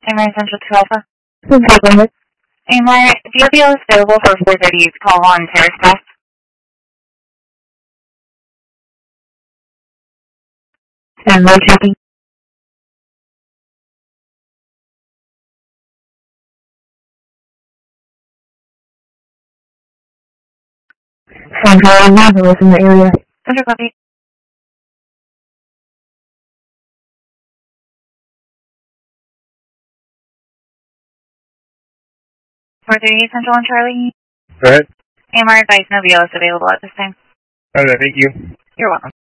AMR Central 2 Alpha. Go ahead. AMR, do you have BLS available for 4:30 call on Terrace Pass? And road checking. Central Angeles in the area. Central copy. 4:30 Central on Charlie. Go ahead. AMR advice, no BLS available at this time. Okay, thank you. You're welcome.